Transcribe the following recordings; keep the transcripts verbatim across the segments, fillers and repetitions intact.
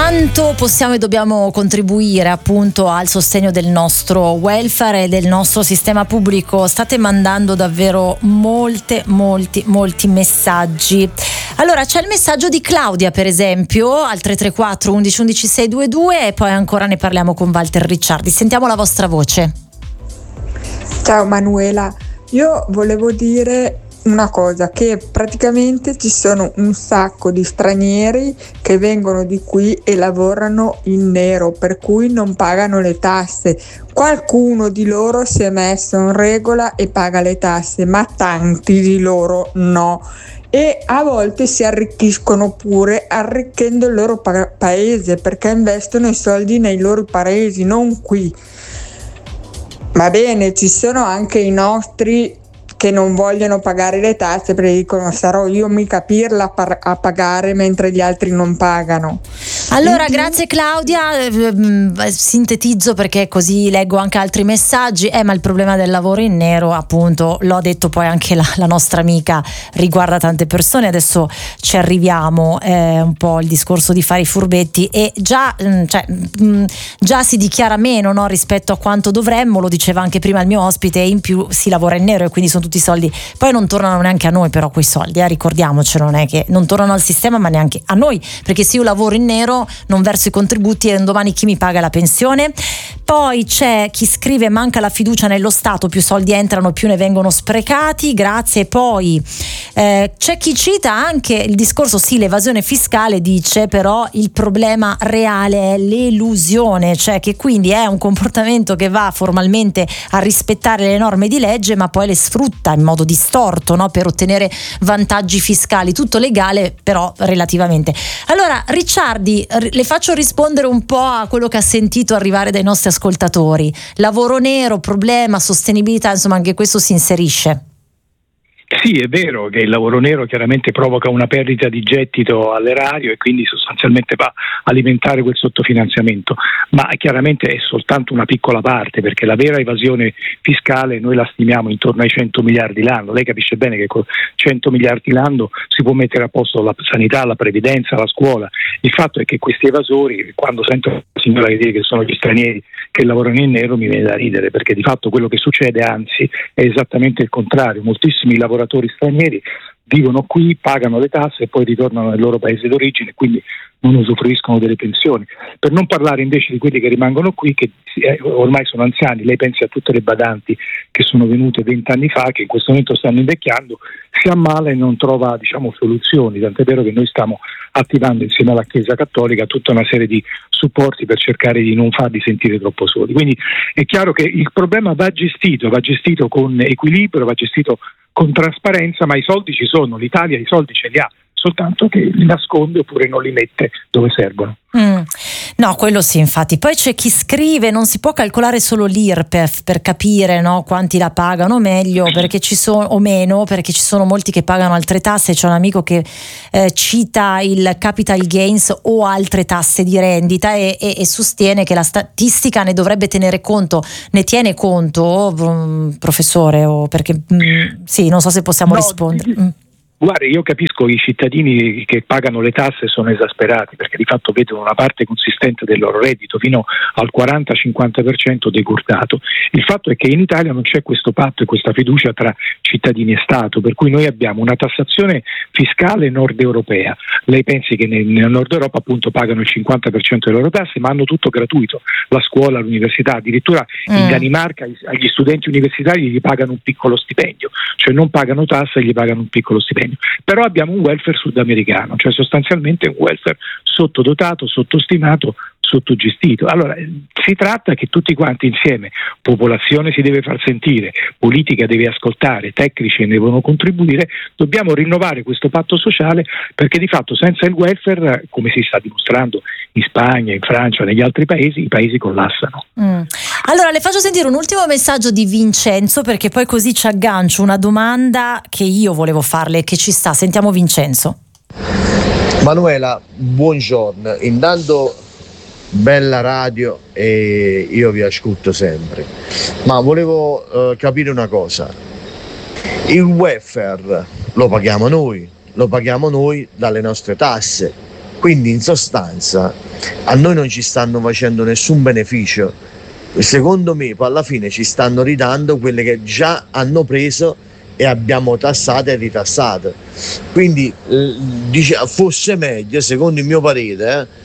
Quanto possiamo e dobbiamo contribuire appunto al sostegno del nostro welfare e del nostro sistema pubblico? State mandando davvero molte, molti, molti messaggi. Allora c'è il messaggio di Claudia, per esempio, al tre tre quattro undici undici seicentoventidue, e poi ancora ne parliamo con Walter Ricciardi. Sentiamo la vostra voce. Ciao Manuela, io volevo dire una cosa, che praticamente ci sono un sacco di stranieri che vengono di qui e lavorano in nero, per cui non pagano le tasse. Qualcuno di loro si è messo in regola e paga le tasse, ma tanti di loro no. E a volte si arricchiscono pure arricchendo il loro pa- paese, perché investono i soldi nei loro paesi, non qui. Va bene, ci sono anche i nostri che non vogliono pagare le tasse perché dicono: sarò io mica pirla a, par- a pagare mentre gli altri non pagano. Allora, grazie Claudia, eh, sintetizzo perché così leggo anche altri messaggi. Eh, ma il problema del lavoro in nero, appunto, l'ho detto poi anche la, la nostra amica, riguarda tante persone. Adesso ci arriviamo, eh, un po' il discorso di fare i furbetti, e già, mh, cioè, mh, già si dichiara meno, no, rispetto a quanto dovremmo, lo diceva anche prima il mio ospite, e in più si lavora in nero e quindi sono tutti i soldi, poi non tornano neanche a noi, però quei soldi, eh, ricordiamocelo, non è che non tornano al sistema ma neanche a noi, perché se io lavoro in nero non verso i contributi e domani chi mi paga la pensione? Poi c'è chi scrive: manca la fiducia nello Stato, più soldi entrano più ne vengono sprecati, grazie. E poi eh, c'è chi cita anche il discorso, sì, l'evasione fiscale, dice, però il problema reale è l'elusione, cioè che quindi è un comportamento che va formalmente a rispettare le norme di legge ma poi le sfrutta in modo distorto, no? Per ottenere vantaggi fiscali, tutto legale però relativamente. Allora Ricciardi, le faccio rispondere un po' a quello che ha sentito arrivare dai nostri ascoltatori. Lavoro nero, problema, sostenibilità, insomma anche questo si inserisce. Sì, è vero che il lavoro nero chiaramente provoca una perdita di gettito all'erario e quindi sostanzialmente va a alimentare quel sottofinanziamento, ma chiaramente è soltanto una piccola parte, perché la vera evasione fiscale noi la stimiamo intorno ai cento miliardi l'anno. Lei capisce bene che con cento miliardi l'anno si può mettere a posto la sanità, la previdenza, la scuola. Il fatto è che questi evasori, quando sento la signora che dire che sono gli stranieri che lavorano in nero, mi viene da ridere, perché di fatto quello che succede, anzi, è esattamente il contrario. Moltissimi lavoratori stranieri vivono qui, pagano le tasse e poi ritornano nel loro paese d'origine, quindi non usufruiscono delle pensioni. Per non parlare invece di quelli che rimangono qui, che eh, ormai sono anziani. Lei pensi a tutte le badanti che sono venute vent'anni fa, che in questo momento stanno invecchiando, si ammala e non trova, diciamo, soluzioni, tant'è vero che noi stiamo attivando insieme alla Chiesa Cattolica tutta una serie di supporti per cercare di non farli sentire troppo soli. Quindi è chiaro che il problema va gestito, va gestito con equilibrio, va gestito con trasparenza, ma i soldi ci sono, l'Italia i soldi ce li ha, soltanto che li nasconde oppure non li mette dove servono. Mm. No, quello sì, infatti. Poi c'è chi scrive: non si può calcolare solo l'I R P E F per capire, no, quanti la pagano meglio, perché ci sono o meno, perché ci sono molti che pagano altre tasse. C'è un amico che eh, cita il capital gains o altre tasse di rendita e, e, e sostiene che la statistica ne dovrebbe tenere conto. Ne tiene conto, um, professore? O perché um, sì, non so se possiamo no, rispondere. Sì. Mm. Guarda, io capisco i cittadini che pagano le tasse sono esasperati, perché di fatto vedono una parte consistente del loro reddito fino al quaranta cinquanta per cento decurtato. Il fatto è che in Italia non c'è questo patto e questa fiducia tra cittadini e Stato, per cui noi abbiamo una tassazione fiscale nord europea. Lei pensi che nel, nel nord Europa appunto pagano il cinquanta per cento delle loro tasse, ma hanno tutto gratuito, la scuola, l'università, addirittura mm. in Danimarca agli studenti universitari gli pagano un piccolo stipendio, cioè non pagano tasse e gli pagano un piccolo stipendio. Però abbiamo un welfare sudamericano, cioè sostanzialmente un welfare sottodotato, sottostimato, sottogestito. Allora si tratta che tutti quanti insieme, popolazione si deve far sentire, politica deve ascoltare, tecnici ne devono contribuire, dobbiamo rinnovare questo patto sociale, perché di fatto senza il welfare, come si sta dimostrando in Spagna, in Francia, negli altri paesi, i paesi collassano. Mm. Allora le faccio sentire un ultimo messaggio di Vincenzo, perché poi così ci aggancio una domanda che io volevo farle e che ci sta. Sentiamo Vincenzo. Manuela, buongiorno. Intanto bella radio e io vi ascolto sempre, ma volevo uh, capire una cosa: il welfare lo paghiamo noi, lo paghiamo noi dalle nostre tasse, Quindi in sostanza a noi non ci stanno facendo nessun beneficio, secondo me poi alla fine ci stanno ridando quelle che già hanno preso e abbiamo tassate e ritassate. Quindi eh, dice, fosse meglio, secondo il mio parere, eh,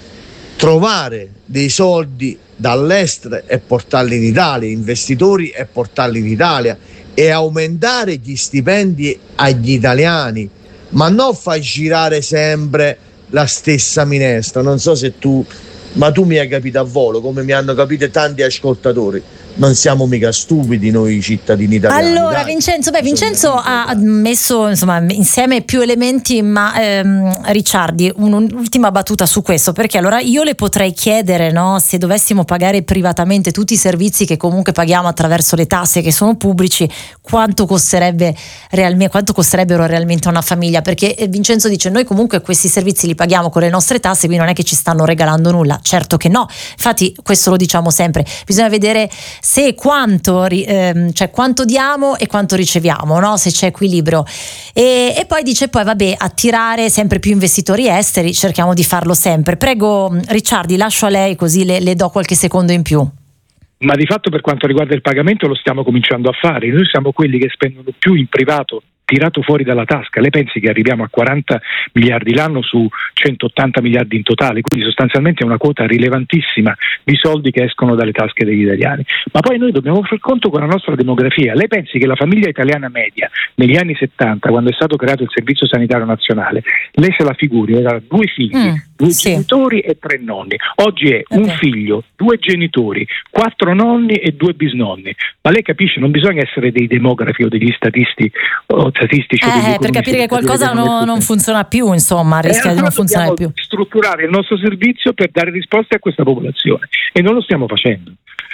trovare dei soldi dall'estero e portarli in Italia, investitori e portarli in Italia, e aumentare gli stipendi agli italiani, ma non far girare sempre la stessa minestra. Non so se tu, ma tu mi hai capito a volo, come mi hanno capito tanti ascoltatori. Non siamo mica stupidi noi cittadini italiani. Allora dai. Vincenzo, beh, Vincenzo ha messo insomma insieme più elementi, ma ehm, Ricciardi, un'ultima battuta su questo, perché allora io le potrei chiedere, no, se dovessimo pagare privatamente tutti i servizi che comunque paghiamo attraverso le tasse che sono pubblici, quanto costerebbe realmente, quanto costerebbero realmente a una famiglia? Perché Vincenzo dice noi comunque questi servizi li paghiamo con le nostre tasse, quindi non è che ci stanno regalando nulla. Certo che no, infatti questo lo diciamo sempre, bisogna vedere se e quanto, ehm, cioè quanto diamo e quanto riceviamo, no? Se c'è equilibrio. E, e poi dice poi vabbè, attirare sempre più investitori esteri, cerchiamo di farlo sempre. Prego Ricciardi, lascio a lei così le, le do qualche secondo in più. Ma di fatto per quanto riguarda il pagamento lo stiamo cominciando a fare, noi siamo quelli che spendono più in privato, tirato fuori dalla tasca. Lei pensi che arriviamo a quaranta miliardi l'anno su centottanta miliardi in totale, quindi sostanzialmente è una quota rilevantissima di soldi che escono dalle tasche degli italiani. Ma poi noi dobbiamo far conto con la nostra demografia. Lei pensi che la famiglia italiana media negli anni settanta, quando è stato creato il Servizio Sanitario Nazionale, lei se la figuri, aveva due figli, mm, due sì. genitori e tre nonni. Oggi è okay. un figlio, due genitori, quattro nonni e due bisnonni. Ma lei capisce, non bisogna essere dei demografi o degli statisti o statistici eh, per capire che qualcosa no, non funziona più, insomma, rischia eh, di non funzionare più. Strutturare il nostro servizio per dare risposte a questa popolazione e non lo stiamo facendo.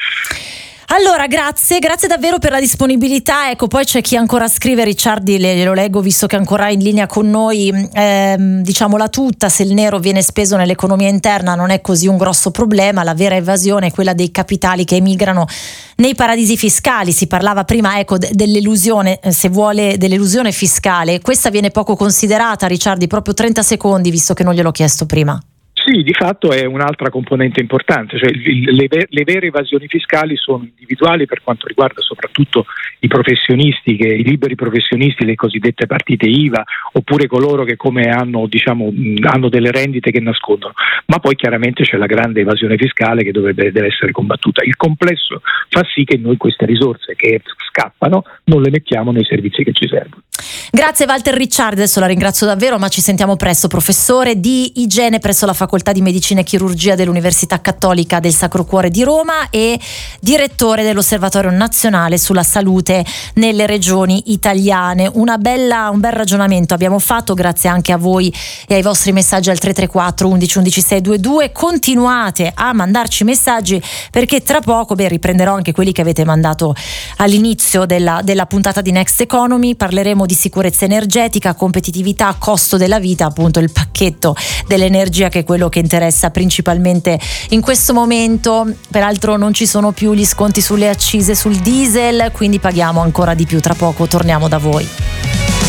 Allora, grazie, grazie davvero per la disponibilità. Ecco, poi c'è chi ancora scrive, Ricciardi, le, lo leggo visto che è ancora in linea con noi, ehm, diciamola tutta, se il nero viene speso nell'economia interna non è così un grosso problema, la vera evasione è quella dei capitali che emigrano nei paradisi fiscali. Si parlava prima, ecco, de- dell'elusione, se vuole, dell'elusione fiscale. Questa viene poco considerata, Ricciardi, proprio trenta secondi, visto che non gliel'ho chiesto prima. Sì, di fatto è un'altra componente importante, cioè le, le vere evasioni fiscali sono individuali per quanto riguarda soprattutto i professionisti, che, i liberi professionisti, le cosiddette partite I V A, oppure coloro che come hanno, diciamo, hanno delle rendite che nascondono, ma poi chiaramente c'è la grande evasione fiscale che dovrebbe deve essere combattuta. Il complesso fa sì che noi queste risorse che scappano non le mettiamo nei servizi che ci servono. Grazie Walter Ricciardi, adesso la ringrazio davvero, ma ci sentiamo presto. Professore di igiene presso la Facoltà di Medicina e Chirurgia dell'Università Cattolica del Sacro Cuore di Roma e direttore dell'Osservatorio Nazionale sulla Salute nelle Regioni Italiane. Una bella, un bel ragionamento abbiamo fatto, grazie anche a voi e ai vostri messaggi al tre tre quattro undici undici seicentoventidue. Continuate a mandarci messaggi, perché tra poco beh, riprenderò anche quelli che avete mandato all'inizio della, della puntata di Next Economy. Parleremo di sicurezza energetica, competitività, costo della vita, appunto il pacchetto dell'energia, che è quello che interessa principalmente in questo momento. Peraltro non ci sono più gli sconti sulle accise sul diesel, quindi paghiamo ancora di più. Tra poco torniamo da voi.